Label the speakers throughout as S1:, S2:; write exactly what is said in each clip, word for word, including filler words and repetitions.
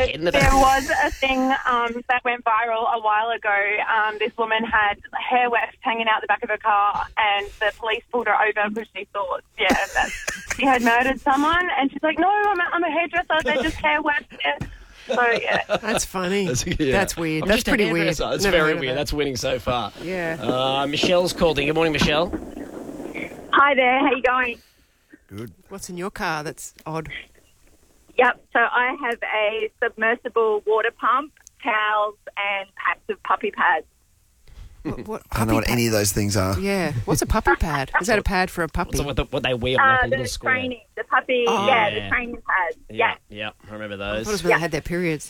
S1: get in the
S2: there
S1: back.
S2: was a thing um, that went viral a while ago. Um, this woman had hair wefts hanging out the back of her car, and the police pulled her over because she thought, yeah, that she had murdered someone. And she's like, no, I'm a, I'm a hairdresser. They're just hair wefts. Yeah. So, yeah.
S3: That's funny.
S1: That's, yeah.
S3: That's weird.
S1: I'm
S3: That's
S1: just a
S3: pretty weird.
S1: hairdresser. That's
S3: Never
S1: very
S3: heard of
S1: weird.
S3: that.
S1: That's winning so far.
S3: Yeah.
S1: Uh, Michelle's called in. Good morning, Michelle.
S4: Hi there, how you going?
S5: Good.
S3: What's in your car that's odd?
S4: Yep, so I have a submersible water pump, towels, and packs of puppy pads.
S3: What, what,
S5: I don't know what
S3: puppy
S5: any of those things are.
S3: pad? Yeah. What's a puppy pad? Is that a pad for a puppy?
S1: So what, the, what they wear on
S4: Uh,
S1: like a
S4: the
S1: little square.
S4: training, the puppy,
S3: Oh.
S4: yeah,
S1: Yeah.
S4: the training pads.
S1: Yeah,
S4: Yeah.
S1: yeah, I remember
S3: I
S1: those.
S3: thought it was when they had their periods.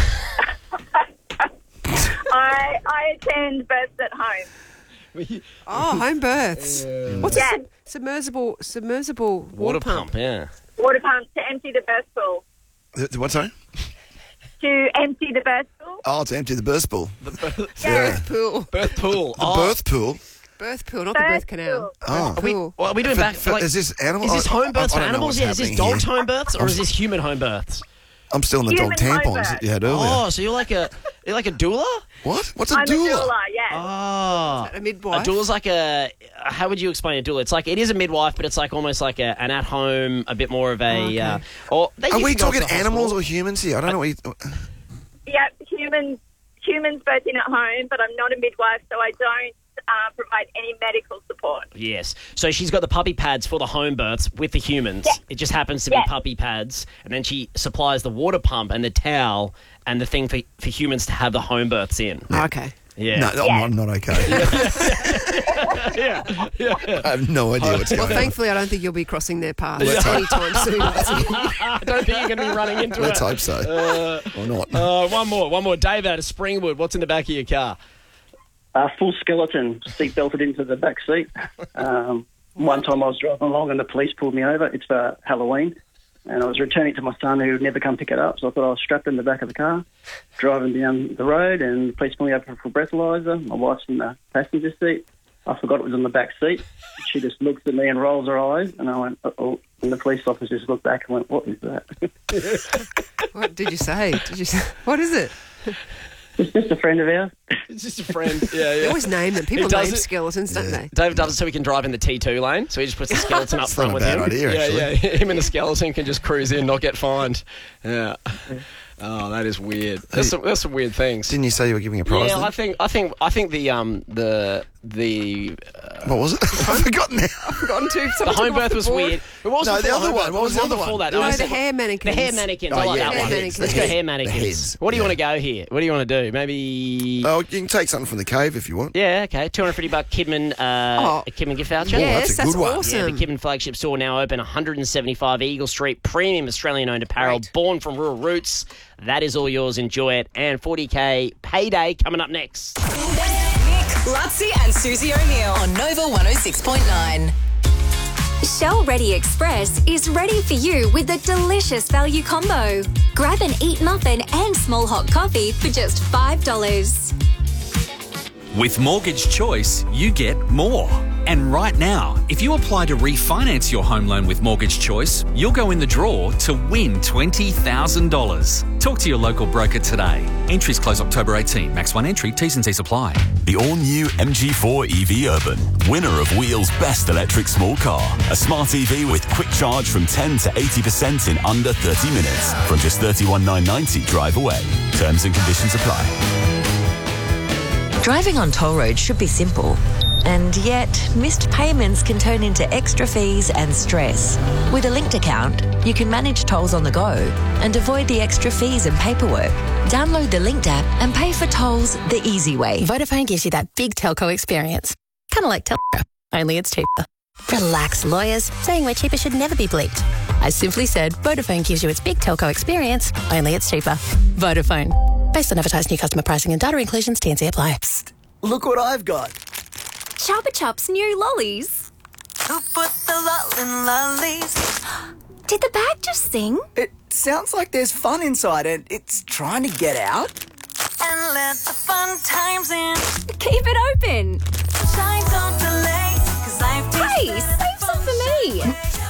S4: I I attend births at home.
S3: Oh, home births. What's
S4: Yeah.
S3: a sub- submersible submersible water,
S1: Water
S3: pump?
S1: pump, yeah.
S4: Water pump to empty the birth pool.
S5: The- the What, sorry?
S4: To empty the birth pool.
S5: Oh, to empty the birth pool.
S1: The birth,
S5: Yeah.
S3: Pool.
S1: birth pool.
S5: The
S1: oh.
S5: birth pool?
S3: Birth pool, not the birth
S4: Birth
S3: canal.
S4: pool.
S5: Oh.
S3: Birth pool.
S1: Well, are we doing
S5: For-
S1: back?
S5: for-
S1: like,
S5: is this animal?
S1: Is this
S5: I-
S1: home births
S5: I-
S1: for
S5: I don't know
S1: animals?
S5: what's
S1: Yeah, is this
S5: happening
S1: dogs'
S5: here.
S1: home births or is this human home births?
S5: I'm still in the dog
S4: Human home
S5: tampons
S4: birth.
S5: that you had earlier.
S1: Oh, so you're like a you're like a doula?
S5: What? What's a
S4: I'm
S5: doula?
S4: a doula, yeah.
S1: Oh,
S3: A midwife?
S1: A doula's like a. How would you explain a doula? It's like it is a midwife, but it's like almost like a, an at-home, a bit more of a.
S3: Oh, okay.
S1: uh, or they
S5: Are
S1: used
S5: we
S1: to go to
S5: talking
S1: the
S5: animals
S1: hospital.
S5: or humans here? I don't know what you...
S4: Yep, humans, humans birthing at home, but I'm not a midwife, so I don't uh, provide any medical support.
S1: Yes. So she's got the puppy pads for the home births with the humans.
S4: Yeah.
S1: It just happens to
S4: Yeah.
S1: be puppy pads. And then she supplies the water pump and the towel and the thing for, for humans to have the home births in.
S3: Okay.
S1: Yeah.
S5: No, I'm, I'm not okay.
S1: yeah. yeah.
S5: I have no idea what's
S3: Well,
S5: going on.
S3: thankfully, I don't think you'll be crossing their paths
S5: Let's hope-
S3: anytime soon.
S1: I don't think you're going to be running into
S5: Let's
S1: it.
S5: hope so. or not.
S1: Uh, one more. One more. Dave out of Springwood. What's in the back of your car?
S6: Uh, full skeleton, seat belted into the back seat. Um, one time I was driving along and the police pulled me over. It's for Halloween. And I was returning to my son who would never come pick it up. So I thought I was strapped in the back of the car, driving down the road, and the police pulled me over for a breathalyzer. My wife's in the passenger seat. I forgot it was on the back seat. She just looks at me and rolls her eyes. And I went, uh-oh. And the police officer just looked back and went, what is that?
S3: What did you say? Did you say? What is it?
S6: It's just a friend of ours.
S1: It's just a friend. Yeah,
S3: They
S1: yeah.
S3: always name them. People
S1: He does
S3: name
S1: it.
S3: skeletons, don't they?
S1: Dave does it so he can drive in the T two lane. So he just puts the skeleton up
S5: It's
S1: front
S5: not a
S1: with
S5: bad
S1: him.
S5: idea,
S1: yeah,
S5: actually.
S1: yeah. Him and the skeleton can just cruise in, not get fined. Yeah. Oh, that is weird. That's some, that's some weird things.
S5: Didn't you say you were giving a prize
S1: Yeah,
S5: then?
S1: I think I think I think the um the the uh,
S5: What was it? I've forgotten now.
S3: I've forgotten to.
S1: the
S3: Someone
S1: home
S3: took off
S1: birth
S3: the
S1: was
S3: board.
S1: weird. What was
S5: No,
S1: before
S5: the other
S1: home
S5: one.
S1: birth?
S5: What was the
S1: the
S5: other
S1: before
S5: one?
S1: that?
S3: No,
S1: I
S3: the
S1: said-
S3: hair mannequins.
S1: The hair mannequins.
S5: Oh,
S1: I like
S5: yeah,
S1: that
S5: the
S1: one.
S3: heads.
S1: Let's
S3: The
S1: go
S5: head-
S1: hair
S5: the
S1: mannequins.
S5: heads.
S1: What do you
S5: Yeah.
S1: want to go here? What do you want to do? Maybe.
S5: Oh, you can take something from the cave if you want.
S1: Yeah, okay. two hundred fifty buck Kidman, uh,
S3: Oh.
S1: a Kidman gift voucher.
S3: Yes,
S5: that's a
S3: that's
S5: good one.
S3: awesome.
S1: Yeah, the Kidman flagship store now open, one hundred seventy-five Eagle Street, premium Australian-owned apparel,
S3: Great.
S1: born from rural roots. That is all yours. Enjoy it. And forty K payday coming up next.
S7: Lutzi and Susie O'Neill on Nova one oh six point nine.
S8: Shell Ready Express is ready for you with a delicious value combo. Grab an Eat Muffin and small hot coffee for just five dollars.
S9: With Mortgage Choice, you get more. And right now, if you apply to refinance your home loan with Mortgage Choice, you'll go in the draw to win twenty thousand dollars. Talk to your local broker today. Entries close October eighteenth. Max one entry. T's and C's apply.
S10: The all-new M G four E V Urban, winner of Wheel's best electric small car. A smart E V with quick charge from ten to eighty percent in under thirty minutes. From just thirty-one thousand nine hundred ninety drive away. Terms and conditions apply.
S11: Driving on toll roads should be simple. And yet, missed payments can turn into extra fees and stress. With a linked account, you can manage tolls on the go and avoid the extra fees and paperwork. Download the linked app and pay for tolls the easy way.
S12: Vodafone gives you that big telco experience. Kind of like Telstra, only it's cheaper. Relax, lawyers. Saying we're cheaper should never be bleeped. I simply said Vodafone gives you its big telco experience, only it's cheaper. Vodafone. Based on advertised new customer pricing and data inclusions, T and C apply. Psst,
S13: look what I've got.
S8: Chupa Chups new lollies.
S7: Who put the lol in lollies?
S8: Did the bag just sing?
S13: It sounds like there's fun inside and it's trying to get out.
S7: And let the fun times in.
S8: Keep it open.
S7: Shine, don't delay, 'cause I've tasted
S8: Hey, save some for me.